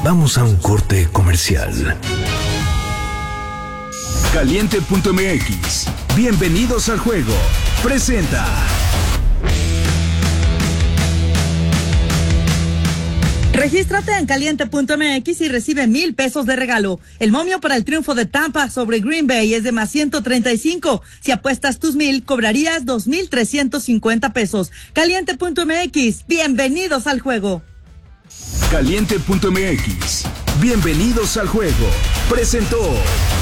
Vamos a un corte comercial. Caliente.mx. Bienvenidos al juego. Presenta. Regístrate en caliente.mx y recibe $1,000 de regalo. El momio para el triunfo de Tampa sobre Green Bay es de más 135. Si apuestas tus 1,000, cobrarías $2,350. Caliente.mx. Bienvenidos al juego. Caliente.mx. Bienvenidos al juego. Presentó.